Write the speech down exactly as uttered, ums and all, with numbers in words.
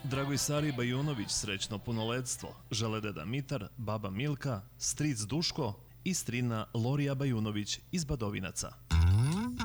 Dragoj Sari Bajunović srećno punoletstvo žele deda Mitar, baba Milka, stric Duško i strina Lorija Bajunović iz Badovinaca.